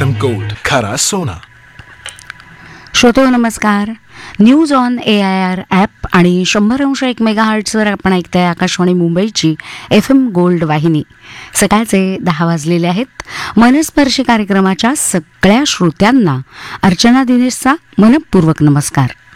FM Gold, खरा सोना. श्रोतो नमस्कार. न्यूज ऑन AIR ॲप आणि 100.1 मेगाहर्ट्झवर आपण ऐकताय आकाशवाणी मुंबईची FM गोल्ड वाहिनी. सकाळचे 10 वाजलेले आहेत. मनस्पर्शी कार्यक्रमाच्या सगळ्या श्रोत्यांना अर्चना दिनेशचा मनपूर्वक नमस्कार.